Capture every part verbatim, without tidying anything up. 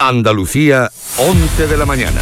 Andalucía, once de la mañana.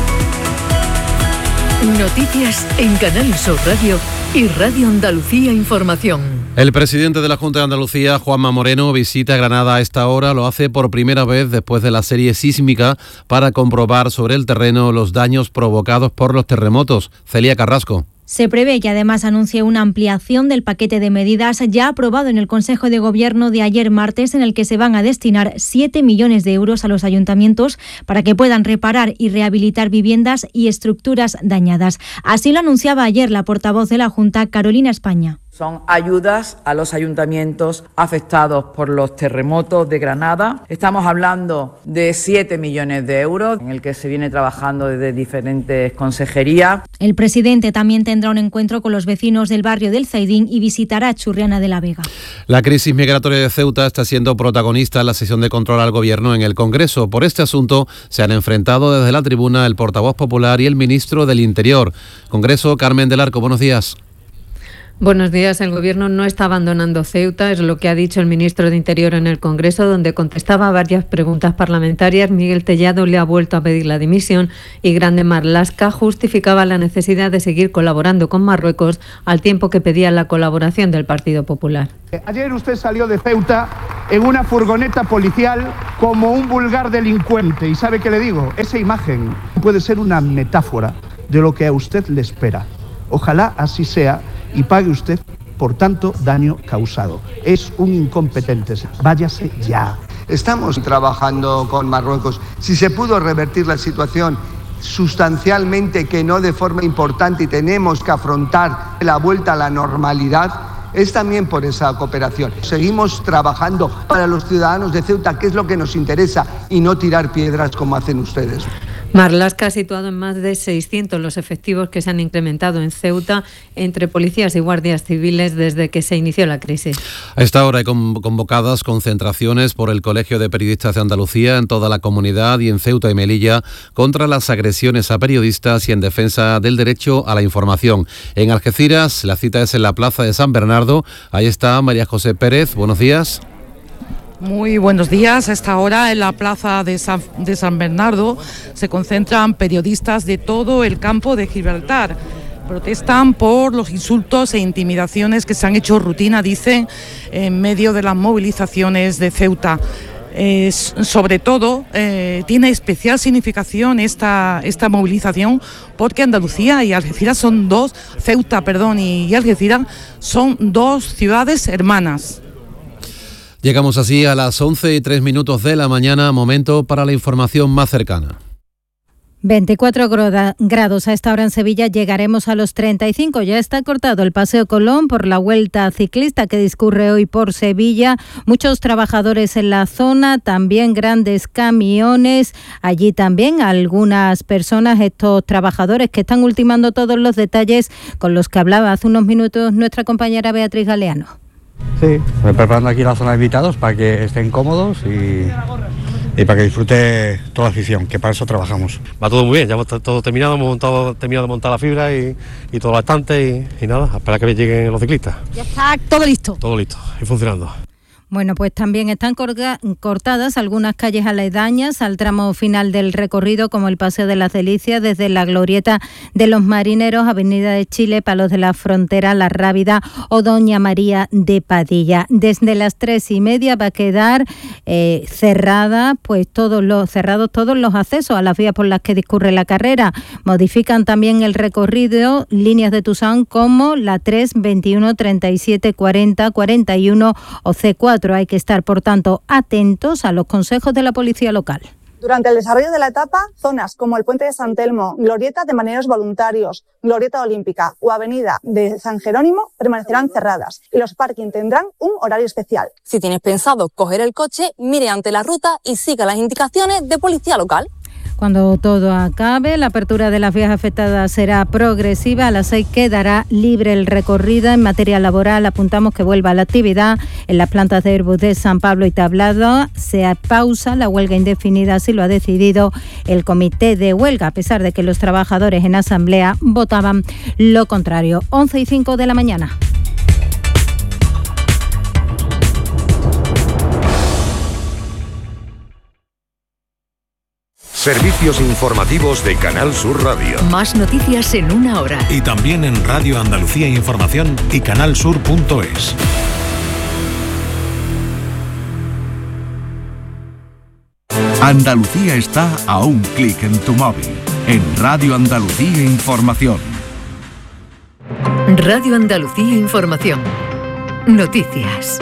Noticias en Canal Sur Radio y Radio Andalucía Información. El presidente de la Junta de Andalucía, Juanma Moreno, visita Granada a esta hora. Lo hace por primera vez después de la serie sísmica para comprobar sobre el terreno los daños provocados por los terremotos. Celia Carrasco. Se prevé que además anuncie una ampliación del paquete de medidas ya aprobado en el Consejo de Gobierno de ayer martes, en el que se van a destinar siete millones de euros a los ayuntamientos para que puedan reparar y rehabilitar viviendas y estructuras dañadas. Así lo anunciaba ayer la portavoz de la Junta, Carolina España. Son ayudas a los ayuntamientos afectados por los terremotos de Granada. Estamos hablando de siete millones de euros, en el que se viene trabajando desde diferentes consejerías. El presidente también tendrá un encuentro con los vecinos del barrio del Zaidín y visitará Churriana de la Vega. La crisis migratoria de Ceuta está siendo protagonista en la sesión de control al Gobierno en el Congreso. Por este asunto se han enfrentado desde la tribuna el portavoz popular y el ministro del Interior. Congreso, Carmen del Arco, buenos días. Buenos días. El Gobierno no está abandonando Ceuta, es lo que ha dicho el ministro de Interior en el Congreso, donde contestaba a varias preguntas parlamentarias. Miguel Tellado le ha vuelto a pedir la dimisión y Grande Marlaska justificaba la necesidad de seguir colaborando con Marruecos al tiempo que pedía la colaboración del Partido Popular. Ayer usted salió de Ceuta en una furgoneta policial como un vulgar delincuente. ¿Y sabe qué le digo? Esa imagen puede ser una metáfora de lo que a usted le espera. Ojalá así sea y pague usted, por tanto, daño causado. Es un incompetente. Váyase ya. Estamos trabajando con Marruecos. Si se pudo revertir la situación sustancialmente, que no de forma importante, y tenemos que afrontar la vuelta a la normalidad, es también por esa cooperación. Seguimos trabajando para los ciudadanos de Ceuta, que es lo que nos interesa, y no tirar piedras como hacen ustedes. Marlaska ha situado en más de seiscientos los efectivos que se han incrementado en Ceuta entre policías y guardias civiles desde que se inició la crisis. A esta hora hay convocadas concentraciones por el Colegio de Periodistas de Andalucía en toda la comunidad y en Ceuta y Melilla contra las agresiones a periodistas y en defensa del derecho a la información. En Algeciras, la cita es en la Plaza de San Bernardo. Ahí está María José Pérez. Buenos días. Muy buenos días. A esta hora en la plaza de San, de San Bernardo se concentran periodistas de todo el campo de Gibraltar. Protestan por los insultos e intimidaciones que se han hecho rutina, dicen, en medio de las movilizaciones de Ceuta. Eh, sobre todo, eh, tiene especial significación esta, esta movilización porque Andalucía y Algeciras son dos, Ceuta, perdón, y, y Algeciras son dos ciudades hermanas. Llegamos así a las once y tres minutos de la mañana, momento para la información más cercana. veinticuatro grados a esta hora en Sevilla, llegaremos a los treinta y cinco. Ya está cortado el Paseo Colón por la vuelta ciclista que discurre hoy por Sevilla. Muchos trabajadores en la zona, también grandes camiones. Allí también algunas personas, estos trabajadores que están ultimando todos los detalles con los que hablaba hace unos minutos nuestra compañera Beatriz Galeano. Sí, estoy preparando aquí la zona de invitados para que estén cómodos y, y para que disfrute toda la afición, que para eso trabajamos. Va todo muy bien, ya hemos todo terminado, hemos montado, terminado de montar la fibra y, y todo lo bastante y, y nada, a esperar que lleguen los ciclistas. Ya está todo listo. Todo listo y funcionando. Bueno, pues también están cortadas algunas calles aledañas al tramo final del recorrido, como el Paseo de las Delicias, desde la Glorieta de los Marineros, Avenida de Chile, Palos de la Frontera, La Rábida o Doña María de Padilla. Desde las tres y media va a quedar eh, cerrada, pues todos los cerrados todos los accesos a las vías por las que discurre la carrera. Modifican también el recorrido líneas de Tusán como la tres, veintiuno, treinta y siete, cuarenta, cuarenta y uno o C cuatro. Hay que estar, por tanto, atentos a los consejos de la policía local. Durante el desarrollo de la etapa, zonas como el Puente de San Telmo, Glorieta de Marineros Voluntarios, Glorieta Olímpica o Avenida de San Jerónimo permanecerán cerradas y los parking tendrán un horario especial. Si tienes pensado coger el coche, mire ante la ruta y siga las indicaciones de policía local. Cuando todo acabe, la apertura de las vías afectadas será progresiva. A las seis quedará libre el recorrido. En materia laboral, apuntamos que vuelva la actividad en las plantas de Airbus de San Pablo y Tablado. Se pausa la huelga indefinida, así lo ha decidido el comité de huelga, a pesar de que los trabajadores en asamblea votaban lo contrario. once y cinco de la mañana. Servicios informativos de Canal Sur Radio. Más noticias en una hora. Y también en Radio Andalucía Información y canalsur punto es. Andalucía está a un clic en tu móvil. En Radio Andalucía Información. Radio Andalucía Información. Noticias.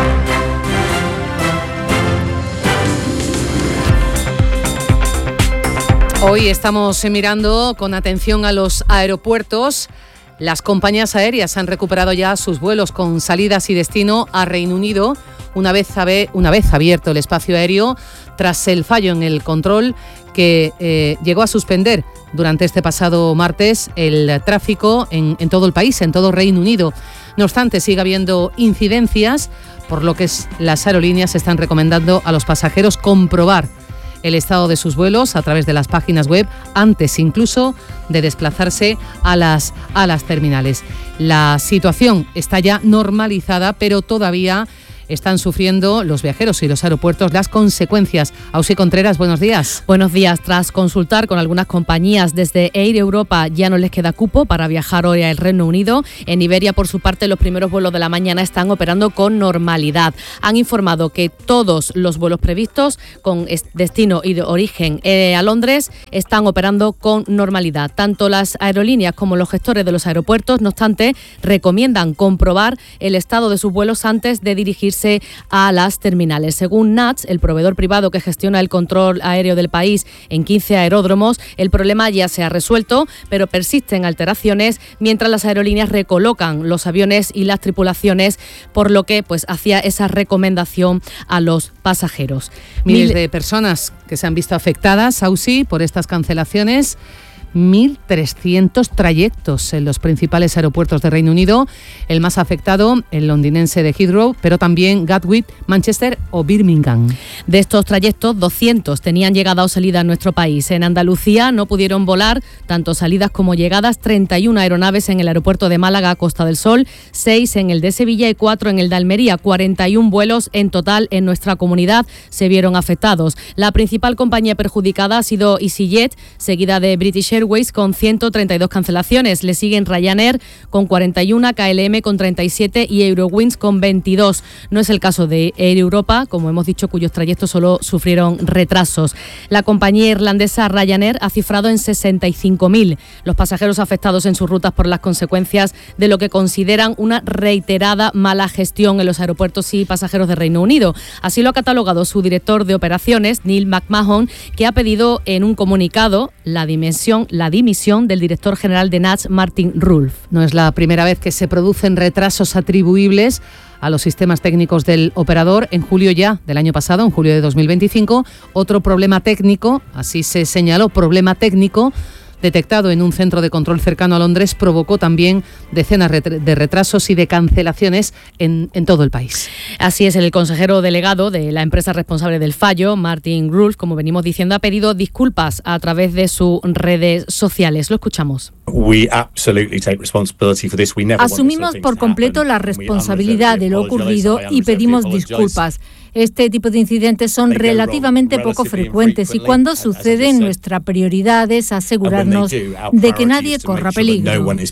Hoy estamos mirando con atención a los aeropuertos. Las compañías aéreas han recuperado ya sus vuelos con salidas y destino a Reino Unido una vez, una vez abierto el espacio aéreo tras el fallo en el control que eh, llegó a suspender durante este pasado martes el tráfico en, en todo el país, en todo Reino Unido. No obstante, sigue habiendo incidencias, por lo que las aerolíneas están recomendando a los pasajeros comprobar el estado de sus vuelos a través de las páginas web antes incluso de desplazarse a las, a las terminales. La situación está ya normalizada, pero todavía están sufriendo los viajeros y los aeropuertos las consecuencias. Ausi Contreras, buenos días. Buenos días. Tras consultar con algunas compañías desde Air Europa, ya no les queda cupo para viajar hoy al Reino Unido. En Iberia, por su parte, los primeros vuelos de la mañana están operando con normalidad. Han informado que todos los vuelos previstos con destino y de origen eh, a Londres están operando con normalidad. Tanto las aerolíneas como los gestores de los aeropuertos, no obstante, recomiendan comprobar el estado de sus vuelos antes de dirigirse a las terminales. Según N A T S, el proveedor privado que gestiona el control aéreo del país en quince aeródromos, el problema ya se ha resuelto, pero persisten alteraciones mientras las aerolíneas recolocan los aviones y las tripulaciones, por lo que pues hacía esa recomendación a los pasajeros. Miles de personas que se han visto afectadas, Ausi, por estas cancelaciones. mil trescientos trayectos en los principales aeropuertos de Reino Unido, el más afectado, el londinense de Heathrow, pero también Gatwick, Manchester o Birmingham. De estos trayectos, doscientos tenían llegada o salida en nuestro país. En Andalucía no pudieron volar tanto salidas como llegadas treinta y una aeronaves en el aeropuerto de Málaga, Costa del Sol, seis en el de Sevilla y cuatro en el de Almería. cuarenta y un vuelos en total en nuestra comunidad se vieron afectados. La principal compañía perjudicada ha sido EasyJet, seguida de British Airways con ciento treinta y dos cancelaciones. Le siguen Ryanair con cuarenta y uno, K L M con treinta y siete y Eurowings con veintidós. No es el caso de Air Europa, como hemos dicho, cuyos trayectos solo sufrieron retrasos. La compañía irlandesa Ryanair ha cifrado en sesenta y cinco mil los pasajeros afectados en sus rutas por las consecuencias de lo que consideran una reiterada mala gestión en los aeropuertos y pasajeros de Reino Unido. Así lo ha catalogado su director de operaciones, Neil McMahon, que ha pedido en un comunicado la dimensión la dimisión del director general de N A T S, Martin Rulf. No es la primera vez que se producen retrasos atribuibles a los sistemas técnicos del operador. En julio ya del año pasado, en julio de dos mil veinticinco, otro problema técnico, así se señaló, problema técnico detectado en un centro de control cercano a Londres, provocó también decenas de retrasos y de cancelaciones en, en todo el país. Así es, el consejero delegado de la empresa responsable del fallo, Martin Rulf, como venimos diciendo, ha pedido disculpas a través de sus redes sociales. Lo escuchamos. Asumimos por completo la responsabilidad de lo ocurrido y pedimos disculpas. Este tipo de incidentes son relativamente poco frecuentes y cuando suceden, nuestra prioridad es asegurarnos de que nadie corra peligro.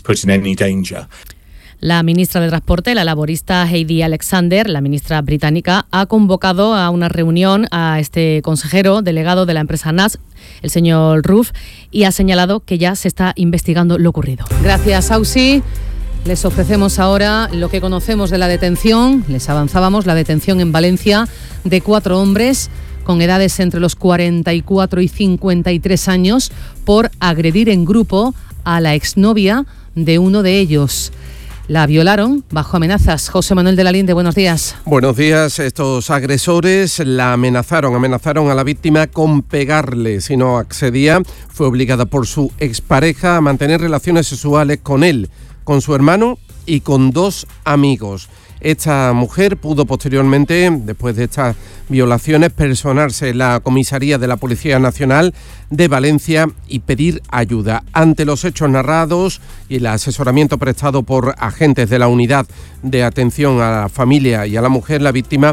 La ministra de Transporte, la laborista Heidi Alexander, la ministra británica, ha convocado a una reunión a este consejero delegado de la empresa N A T S, el señor Rulf, y ha señalado que ya se está investigando lo ocurrido. Gracias, Ausi. Les ofrecemos ahora lo que conocemos de la detención. Les avanzábamos la detención en Valencia de cuatro hombres con edades entre los cuarenta y cuatro y cincuenta y tres años por agredir en grupo a la exnovia de uno de ellos. La violaron bajo amenazas. José Manuel de la Linde, buenos días. Buenos días. Estos agresores la amenazaron, amenazaron a la víctima con pegarle. Si no accedía, fue obligada por su expareja a mantener relaciones sexuales con él, con su hermano y con dos amigos. Esta mujer pudo posteriormente, después de estas violaciones, personarse en la comisaría de la Policía Nacional de Valencia y pedir ayuda. Ante los hechos narrados y el asesoramiento prestado por agentes de la Unidad de Atención a la Familia y a la Mujer, la víctima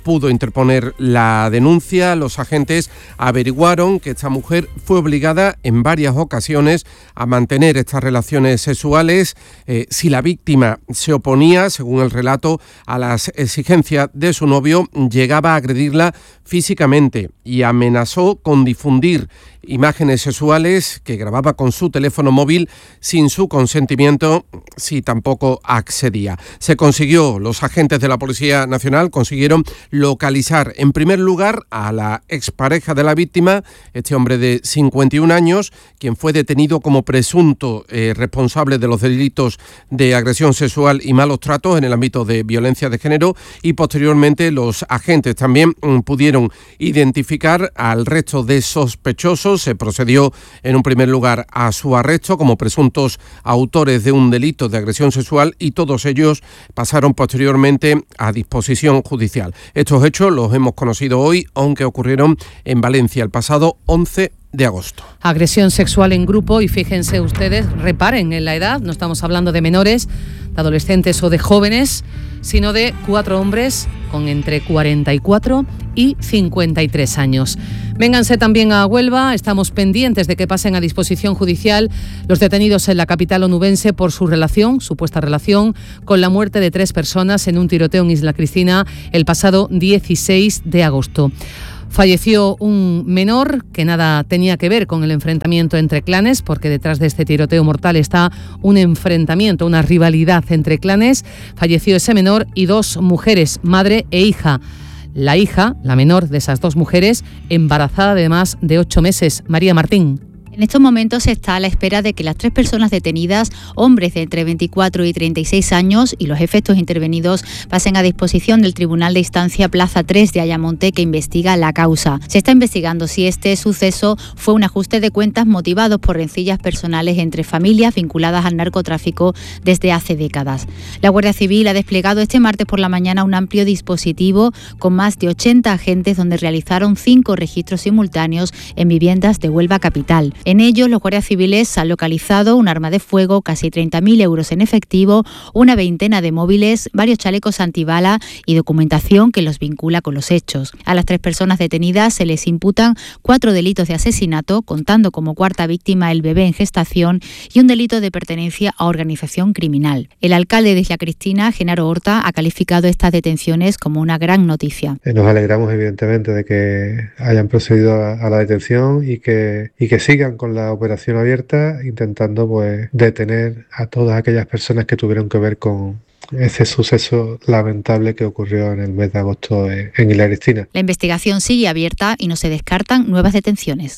pudo interponer la denuncia. Los agentes averiguaron que esta mujer fue obligada en varias ocasiones a mantener estas relaciones sexuales eh, si la víctima se oponía, según el relato, a las exigencias de su novio, llegaba a agredirla físicamente y amenazó con difundir imágenes sexuales que grababa con su teléfono móvil sin su consentimiento si tampoco accedía. Se consiguió, los agentes de la Policía Nacional consiguieron localizar en primer lugar a la expareja de la víctima, este hombre de cincuenta y un años, quien fue detenido como presunto eh, responsable de los delitos de agresión sexual y malos tratos en el ámbito de violencia de género, y posteriormente los agentes también mm, pudieron identificar al resto de sospechosos. Se procedió en un primer lugar a su arresto como presuntos autores de un delito de agresión sexual y todos ellos pasaron posteriormente a disposición judicial. Estos hechos los hemos conocido hoy, aunque ocurrieron en Valencia el pasado once de agosto. Agresión sexual en grupo, y fíjense ustedes, reparen en la edad, no estamos hablando de menores, de adolescentes o de jóvenes, sino de cuatro hombres con entre cuarenta y cuatro y cincuenta y tres años. Vénganse también a Huelva, estamos pendientes de que pasen a disposición judicial los detenidos en la capital onubense por su relación, supuesta relación, con la muerte de tres personas en un tiroteo en Isla Cristina el pasado dieciséis de agosto. Falleció un menor que nada tenía que ver con el enfrentamiento entre clanes, porque detrás de este tiroteo mortal está un enfrentamiento, una rivalidad entre clanes. Falleció ese menor y dos mujeres, madre e hija. La hija, la menor de esas dos mujeres, embarazada además de ocho meses. María Martín. En estos momentos se está a la espera de que las tres personas detenidas, hombres de entre veinticuatro y treinta y seis años, y los efectos intervenidos pasen a disposición del Tribunal de Instancia Plaza tres de Ayamonte, que investiga la causa. Se está investigando si este suceso fue un ajuste de cuentas motivado por rencillas personales entre familias vinculadas al narcotráfico desde hace décadas. La Guardia Civil ha desplegado este martes por la mañana un amplio dispositivo con más de ochenta agentes donde realizaron cinco registros simultáneos en viviendas de Huelva capital. En ellos, los guardias civiles han localizado un arma de fuego, casi treinta mil euros en efectivo, una veintena de móviles, varios chalecos antibala y documentación que los vincula con los hechos. A las tres personas detenidas se les imputan cuatro delitos de asesinato, contando como cuarta víctima el bebé en gestación, y un delito de pertenencia a organización criminal. El alcalde de Isla Cristina, Genaro Horta, ha calificado estas detenciones como una gran noticia. Nos alegramos evidentemente de que hayan procedido a, a la detención y que, y que sigan con la operación abierta, intentando pues detener a todas aquellas personas que tuvieron que ver con ese suceso lamentable que ocurrió en el mes de agosto en Isla Cristina. La investigación sigue abierta y no se descartan nuevas detenciones.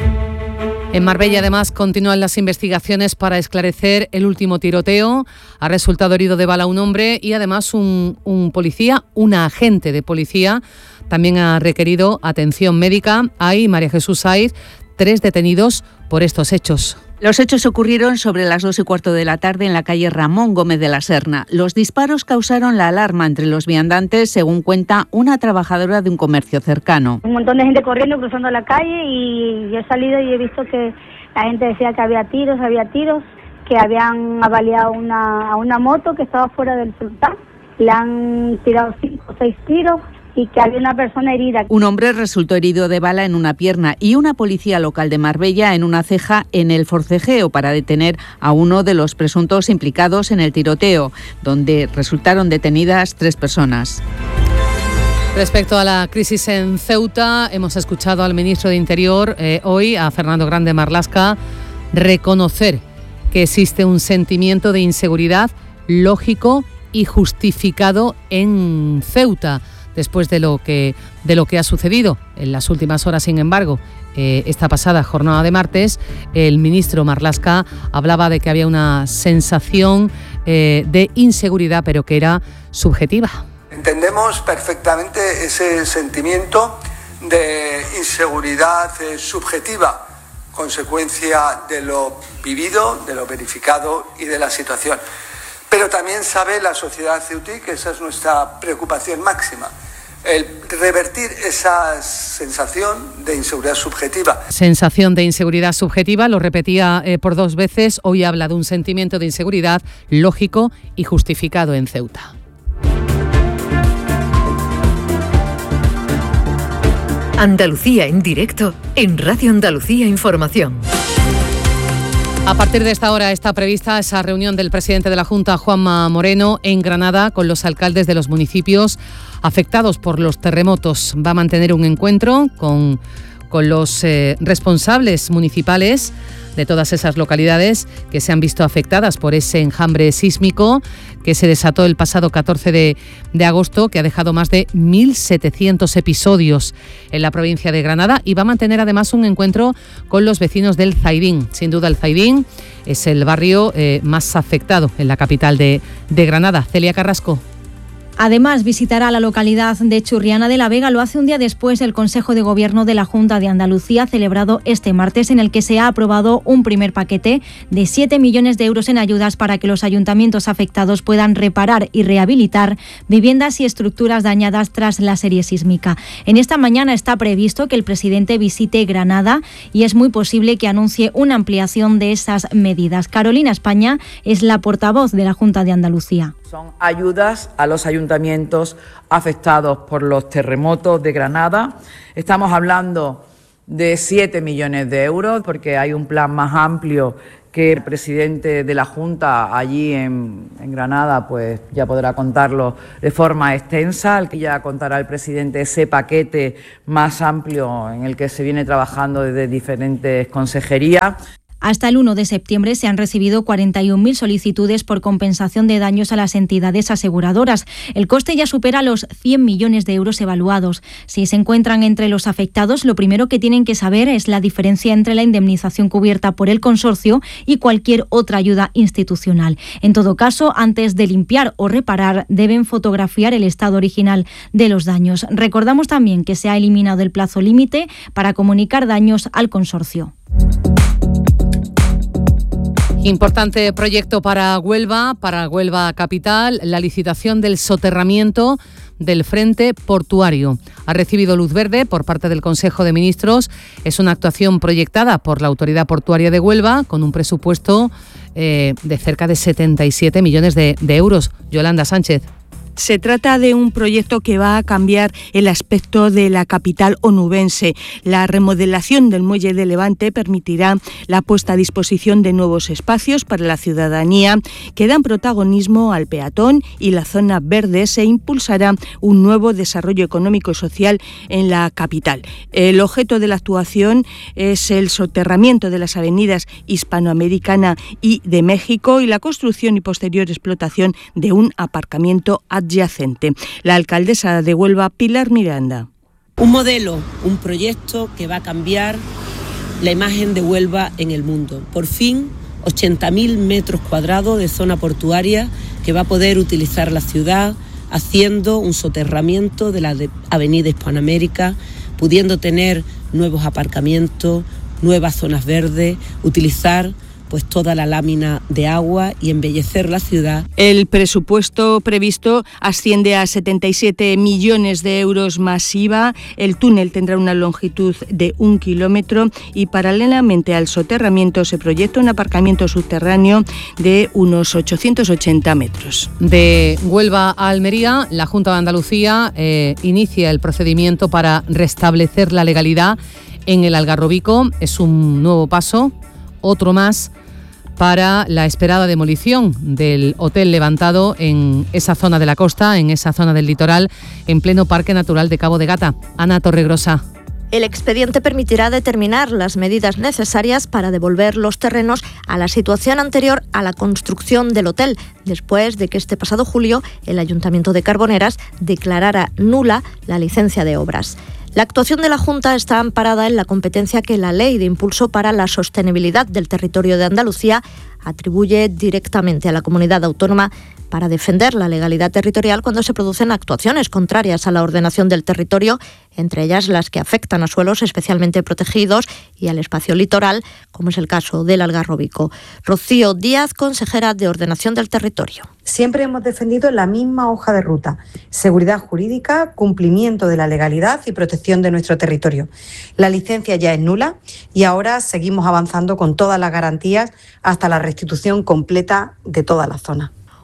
En Marbella, además, continúan las investigaciones para esclarecer el último tiroteo. Ha resultado herido de bala un hombre y, además, un, un policía, una agente de policía, también ha requerido atención médica. Hay, María Jesús Saiz, tres detenidos por estos hechos. Los hechos ocurrieron sobre las dos y cuarto de la tarde en la calle Ramón Gómez de la Serna. Los disparos causaron la alarma entre los viandantes, según cuenta una trabajadora de un comercio cercano. Un montón de gente corriendo, cruzando la calle, y yo he salido y he visto que la gente decía que había tiros, había tiros, que habían avaliado una, a una moto que estaba fuera del sultán. Le han tirado cinco o seis tiros y que había una persona herida. Un hombre resultó herido de bala en una pierna y una policía local de Marbella en una ceja en el forcejeo para detener a uno de los presuntos implicados en el tiroteo, donde resultaron detenidas tres personas. Respecto a la crisis en Ceuta, hemos escuchado al ministro de Interior eh, hoy, a Fernando Grande Marlaska, reconocer que existe un sentimiento de inseguridad lógico y justificado en Ceuta, después de lo que, de lo que ha sucedido en las últimas horas. Sin embargo, eh, esta pasada jornada de martes, el ministro Marlaska hablaba de que había una sensación eh, de inseguridad, pero que era subjetiva. Entendemos perfectamente ese sentimiento de inseguridad eh, subjetiva, consecuencia de lo vivido, de lo verificado y de la situación. Pero también sabe la sociedad ceutí que esa es nuestra preocupación máxima, el revertir esa sensación de inseguridad subjetiva. Sensación de inseguridad subjetiva, lo repetía eh, por dos veces, hoy habla de un sentimiento de inseguridad lógico y justificado en Ceuta. Andalucía en directo en Radio Andalucía Información. A partir de esta hora está prevista esa reunión del presidente de la Junta, Juanma Moreno, en Granada con los alcaldes de los municipios afectados por los terremotos. Va a mantener un encuentro con, con los eh, responsables municipales de todas esas localidades que se han visto afectadas por ese enjambre sísmico que se desató el pasado catorce de agosto, que ha dejado más de mil setecientos episodios en la provincia de Granada, y va a mantener además un encuentro con los vecinos del Zaidín. Sin duda el Zaidín es el barrio eh, más afectado en la capital de, de Granada. Celia Carrasco. Además, visitará la localidad de Churriana de la Vega. Lo hace un día después del Consejo de Gobierno de la Junta de Andalucía, celebrado este martes, en el que se ha aprobado un primer paquete de siete millones de euros en ayudas para que los ayuntamientos afectados puedan reparar y rehabilitar viviendas y estructuras dañadas tras la serie sísmica. En esta mañana está previsto que el presidente visite Granada y es muy posible que anuncie una ampliación de esas medidas. Carolina España es la portavoz de la Junta de Andalucía. Son ayudas a los ayuntamientos afectados por los terremotos de Granada. Estamos hablando de siete millones de euros, porque hay un plan más amplio que el presidente de la Junta allí en, en Granada pues ya podrá contarlo de forma extensa. El que ya contará el presidente ese paquete más amplio en el que se viene trabajando desde diferentes consejerías. Hasta el uno de septiembre se han recibido cuarenta y un mil solicitudes por compensación de daños a las entidades aseguradoras. El coste ya supera los cien millones de euros evaluados. Si se encuentran entre los afectados, lo primero que tienen que saber es la diferencia entre la indemnización cubierta por el consorcio y cualquier otra ayuda institucional. En todo caso, antes de limpiar o reparar, deben fotografiar el estado original de los daños. Recordamos también que se ha eliminado el plazo límite para comunicar daños al consorcio. Importante proyecto para Huelva, para Huelva Capital, la licitación del soterramiento del frente portuario. Ha recibido luz verde por parte del Consejo de Ministros. Es una actuación proyectada por la Autoridad Portuaria de Huelva con un presupuesto eh, de cerca de setenta y siete millones de, de euros. Yolanda Sánchez. Se trata de un proyecto que va a cambiar el aspecto de la capital onubense. La remodelación del muelle de Levante permitirá la puesta a disposición de nuevos espacios para la ciudadanía que dan protagonismo al peatón y la zona verde. Se impulsará un nuevo desarrollo económico y social en la capital. El objeto de la actuación es el soterramiento de las avenidas Hispanoamericana y de México y la construcción y posterior explotación de un aparcamiento adyacente. La alcaldesa de Huelva, Pilar Miranda. Un modelo, un proyecto que va a cambiar la imagen de Huelva en el mundo. Por fin, ochenta mil metros cuadrados de zona portuaria que va a poder utilizar la ciudad, haciendo un soterramiento de la avenida Hispanoamérica, pudiendo tener nuevos aparcamientos, nuevas zonas verdes, utilizar pues toda la lámina de agua y embellecer la ciudad. El presupuesto previsto asciende a setenta y siete millones de euros más I V A. El túnel tendrá una longitud de un kilómetro y paralelamente al soterramiento se proyecta un aparcamiento subterráneo de unos ochocientos ochenta metros. De Huelva a Almería, la Junta de Andalucía eh, inicia el procedimiento para restablecer la legalidad en el Algarrobico. Es un nuevo paso, otro más, para la esperada demolición del hotel levantado en esa zona de la costa, en esa zona del litoral, en pleno Parque Natural de Cabo de Gata. Ana Torregrosa. El expediente permitirá determinar las medidas necesarias para devolver los terrenos a la situación anterior a la construcción del hotel, después de que este pasado julio el Ayuntamiento de Carboneras declarara nula la licencia de obras. La actuación de la Junta está amparada en la competencia que la Ley de Impulso para la Sostenibilidad del Territorio de Andalucía atribuye directamente a la comunidad autónoma para defender la legalidad territorial cuando se producen actuaciones contrarias a la ordenación del territorio, entre ellas las que afectan a suelos especialmente protegidos y al espacio litoral, como es el caso del Algarrobico. Rocío Díaz, consejera de Ordenación del Territorio. Siempre hemos defendido la misma hoja de ruta: seguridad jurídica, cumplimiento de la legalidad y protección de nuestro territorio. La licencia ya es nula y ahora seguimos avanzando con todas las garantías hasta la restitución completa de toda la zona.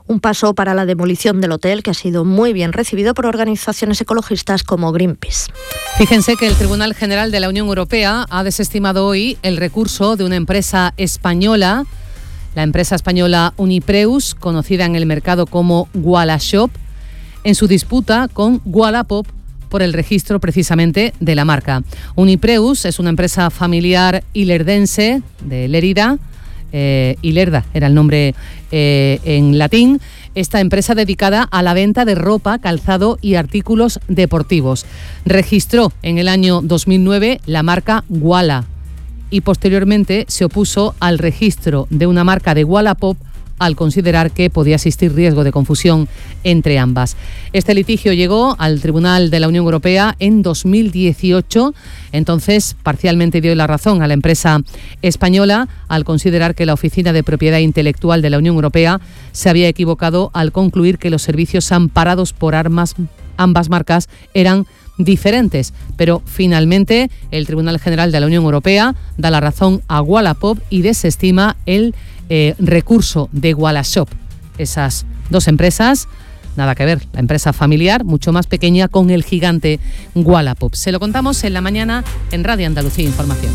Un paso para la demolición del hotel que ha sido muy bien recibido por organizaciones ecologistas como Greenpeace. Fíjense que el Tribunal General de la Unión Europea ha desestimado hoy el recurso de una empresa española, la empresa española Unipreus, conocida en el mercado como Wallashop, en su disputa con Wallapop por el registro precisamente de la marca. Unipreus es una empresa familiar ilerdense de Lérida, eh, Ilerda era el nombre eh, en latín, esta empresa dedicada a la venta de ropa, calzado y artículos deportivos. Registró en el año dos mil nueve la marca Walla y posteriormente se opuso al registro de una marca de Wallapop al considerar que podía existir riesgo de confusión entre ambas. Este litigio llegó al Tribunal de la Unión Europea en dos mil dieciocho, entonces parcialmente dio la razón a la empresa española al considerar que la Oficina de Propiedad Intelectual de la Unión Europea se había equivocado al concluir que los servicios amparados por armas, ambas marcas eran diferentes, pero finalmente el Tribunal General de la Unión Europea da la razón a Wallapop y desestima el Eh, recurso de Wallashop. Esas dos empresas, nada que ver, la empresa familiar, mucho más pequeña, con el gigante Wallapop. Se lo contamos en la mañana en Radio Andalucía Información.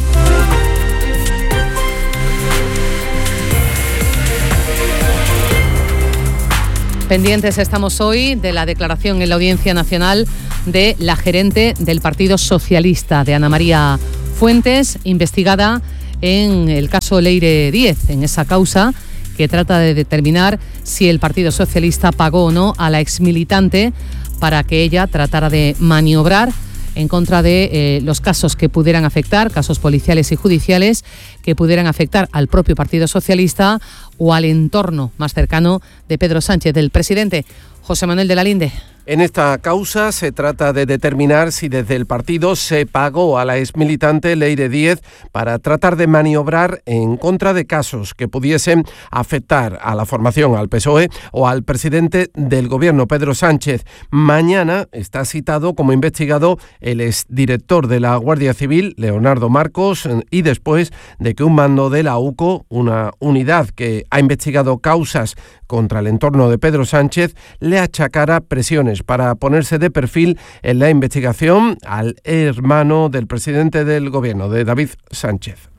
Pendientes estamos hoy de la declaración en la Audiencia Nacional de la gerente del Partido Socialista, de Ana María Fuentes, investigada en el caso Leire diez, en esa causa que trata de determinar si el Partido Socialista pagó o no a la exmilitante para que ella tratara de maniobrar en contra de eh, los casos que pudieran afectar, casos policiales y judiciales, que pudieran afectar al propio Partido Socialista o al entorno más cercano de Pedro Sánchez, del presidente. José Manuel de la Linde. En esta causa se trata de determinar si desde el partido se pagó a la exmilitante Leire diez para tratar de maniobrar en contra de casos que pudiesen afectar a la formación, al P S O E o al presidente del gobierno, Pedro Sánchez. Mañana está citado como investigado el exdirector de la Guardia Civil, Leonardo Marcos, y después de que un mando de la U C O, una unidad que ha investigado causas contra el entorno de Pedro Sánchez, le achacara presiones para ponerse de perfil en la investigación al hermano del presidente del gobierno, de David Sánchez.